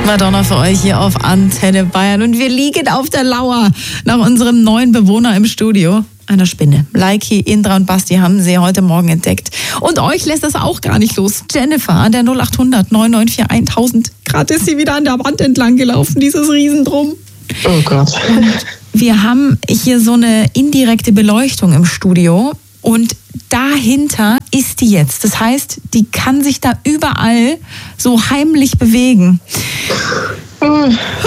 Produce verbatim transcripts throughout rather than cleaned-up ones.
Madonna für euch hier auf Antenne Bayern. Und wir liegen auf der Lauer nach unserem neuen Bewohner im Studio. Einer Spinne. Leiki, Indra und Basti haben sie heute Morgen entdeckt. Und euch lässt das auch gar nicht los. Jennifer an der null acht hundert neun neun vier tausend. Gerade ist sie wieder an der Wand entlang gelaufen, dieses Riesendrum. Oh Gott. Und wir haben hier so eine indirekte Beleuchtung im Studio. Und dahinter ist die jetzt. Das heißt, die kann sich da überall so heimlich bewegen. Oh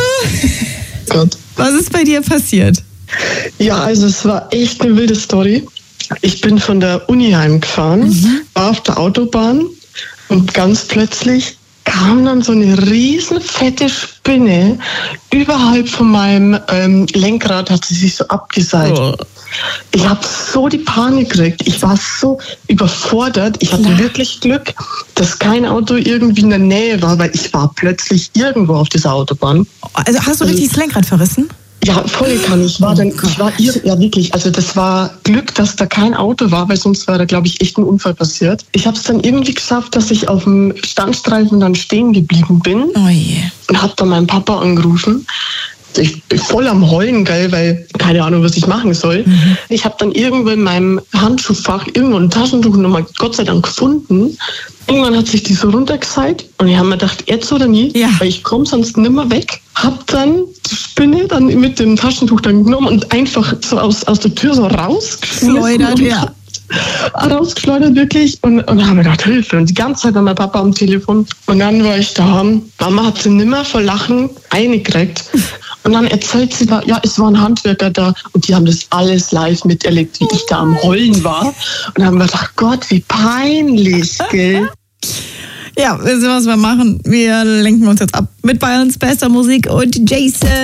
Gott. Was ist bei dir passiert? Ja, also es war echt eine wilde Story. Ich bin von der Uni heimgefahren, mhm. war auf der Autobahn und ganz plötzlich kam dann so eine riesen fette Spinne überhalb von meinem ähm, Lenkrad, hat sie sich so abgeseilt. Oh. Ich habe so die Panik gekriegt. Ich war so überfordert. Ich hatte ja. wirklich Glück, dass kein Auto irgendwie in der Nähe war, weil ich war plötzlich irgendwo auf dieser Autobahn. Also hast du richtig also, das Lenkrad verrissen? Ja, voll kann ich. War dann, ich war ir- ja wirklich, also das war Glück, dass da kein Auto war, weil sonst wäre da, glaube ich, echt ein Unfall passiert. Ich habe es dann irgendwie geschafft, dass ich auf dem Standstreifen dann stehen geblieben bin. Oh je. Und habe dann meinen Papa angerufen. Ich bin voll am Heulen, geil, weil keine Ahnung, was ich machen soll. Mhm. Ich habe dann irgendwo in meinem Handschuhfach irgendwo ein Taschentuch nochmal Gott sei Dank gefunden. Irgendwann hat sich die so runtergeseilt und ich habe mir gedacht, jetzt oder nie, ja. weil ich komme sonst nimmer weg. Hab dann die Spinne dann mit dem Taschentuch dann genommen und einfach so aus, aus der Tür so rausgeschleudert. Ja. rausgeschleudert wirklich und, und haben mir gedacht, Hilfe. Und die ganze Zeit war mein Papa am Telefon. Und dann war ich daheim. Mama hat sie nimmer vor Lachen eingekriegt. Und dann erzählt sie, ja, es waren Handwerker da und die haben das alles live miterlebt, wie ich da am Heulen war. Und dann haben wir gedacht, Gott, wie peinlich, gell? Ja, wissen Sie, was wir machen? Wir lenken uns jetzt ab mit Bayerns bester Musik und Jason.